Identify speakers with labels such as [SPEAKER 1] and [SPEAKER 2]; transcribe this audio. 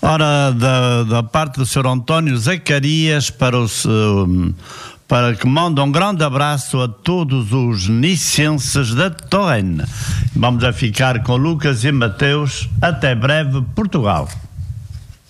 [SPEAKER 1] Ora, da parte do Sr. António Zacarias, para que manda um grande abraço a todos os nicenses da Torrene. Vamos a ficar com Lucas e Mateus. Até breve, Portugal.